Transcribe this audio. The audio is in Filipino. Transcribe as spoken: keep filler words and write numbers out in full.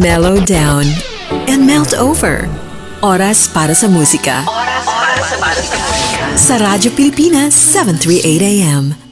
mellow down, and melt over. Oras para sa musika. Oras para sa musika. Sa Radyo Pilipinas, seven thirty-eight A M.